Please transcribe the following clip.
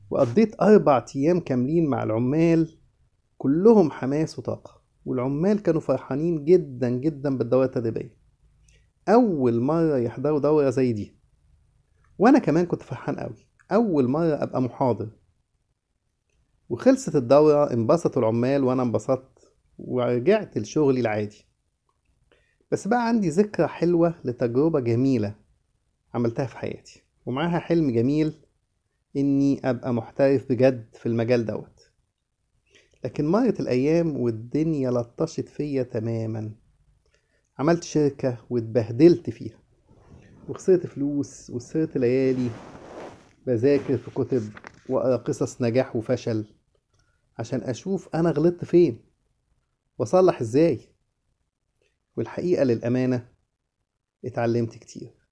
وقضيت 4 أيام كاملين مع العمال، كلهم حماس وطاقة، والعمال كانوا فرحانين جدا جدا بالدورة التدريبية. أول مرة يحضروا دورة زي دي، وأنا كمان كنت فرحان قوي، أول مرة أبقى محاضر. وخلصت الدورة، انبسطوا العمال وأنا انبسطت، ورجعت لشغلي العادي. بس بقى عندي ذكرى حلوة لتجربة جميلة عملتها في حياتي، ومعاها حلم جميل إني أبقى محترف بجد في المجال دوت. لكن مرت الأيام والدنيا لطشت فيا تماما. عملت شركة واتبهدلت فيها، وخسرت فلوس وسهرت ليالي بذاكر في كتب وأقرأ قصص نجاح وفشل عشان أشوف أنا غلطت فين وأصلح إزاي. والحقيقة للأمانة اتعلمت كتير.